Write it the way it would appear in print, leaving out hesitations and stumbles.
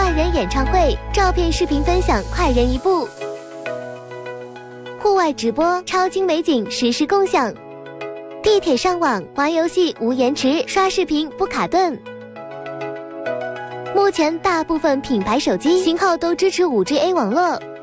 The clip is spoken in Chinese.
万人演唱会，照片视频分享快人一步。户外直播，超精美景实时共享。地铁上网玩游戏无延迟，刷视频不卡顿。目前大部分品牌手机型号都支持 5G A 网络。